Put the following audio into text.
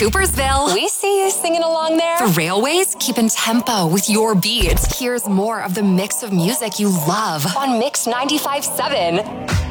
Coopersville. We see you singing along there. For Railways, keep in tempo with your beats. Here's more of the mix of music you love on Mix 95.7.